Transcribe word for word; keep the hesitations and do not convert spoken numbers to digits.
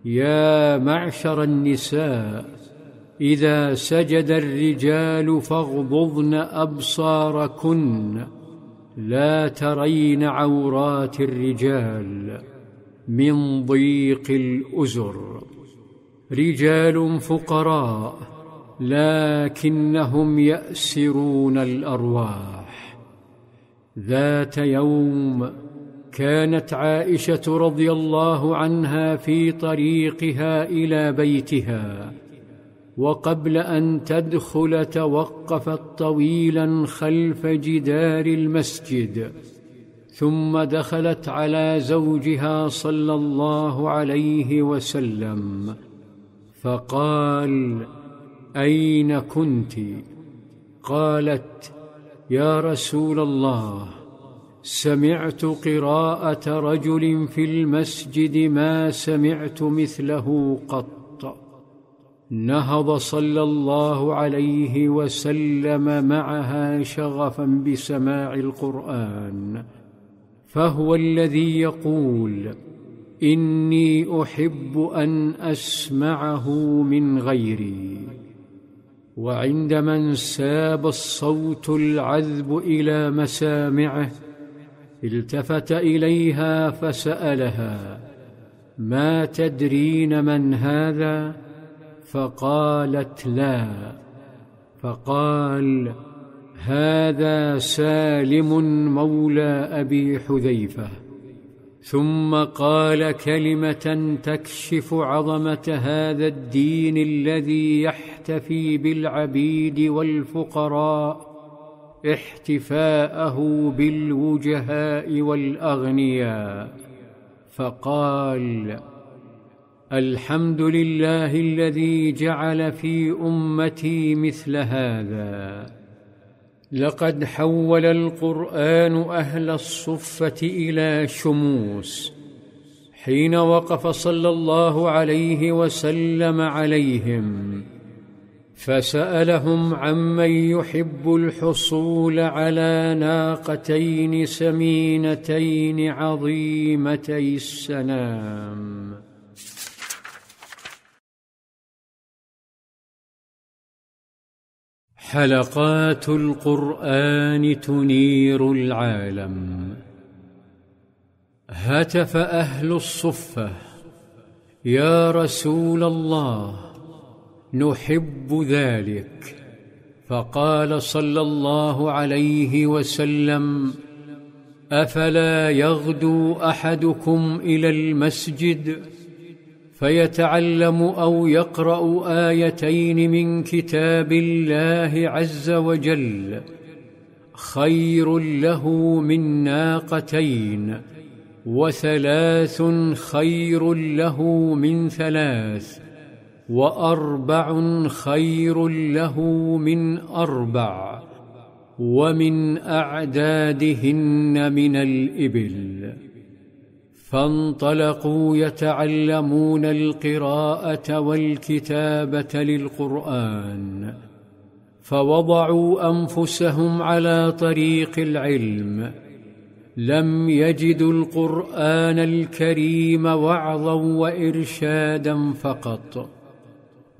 يا معشر النساء، إذا سجد الرجال فاغضضن أبصاركن لا ترين عورات الرجال من ضيق الأزر. رجال فقراء لكنهم يأسرون الأرواح. ذات يوم كانت عائشة رضي الله عنها في طريقها إلى بيتها، وقبل أن تدخل توقفت طويلا خلف جدار المسجد، ثم دخلت على زوجها صلى الله عليه وسلم فقال: أين كنت؟ قالت: يا رسول الله، سمعت قراءة رجل في المسجد ما سمعت مثله قط. نهض صلى الله عليه وسلم معها شغفا بسماع القرآن، فهو الذي يقول: إني أحب أن أسمعه من غيري. وعندما انساب الصوت العذب إلى مسامعه التفت إليها فسألها: ما تدرين من هذا؟ فقالت: لا. فقال: هذا سالم مولى أبي حذيفة. ثم قال كلمة تكشف عظمة هذا الدين الذي يحتفي بالعبيد والفقراء احتفاءه بالوجهاء والأغنياء، فقال: الحمد لله الذي جعل في أمتي مثل هذا. لقد حول القرآن أهل الصفة إلى شموس حين وقف صلى الله عليه وسلم عليهم فسألهم عمن يحب الحصول على ناقتين سمينتين عظيمتي السنام. حلقات القرآن تنير العالم. هتف أهل الصفة: يا رسول الله، نحب ذلك. فقال صلى الله عليه وسلم: أفلا يغدو أحدكم إلى المسجد فيتعلم أو يقرأ آيتين من كتاب الله عز وجل خير له من ناقتين، وثلاث خير له من ثلاث، وأربع خير له من أربع، ومن أعدادهن من الإبل. فانطلقوا يتعلمون القراءة والكتابة للقرآن، فوضعوا أنفسهم على طريق العلم. لم يجدوا القرآن الكريم وعظا وإرشادا فقط،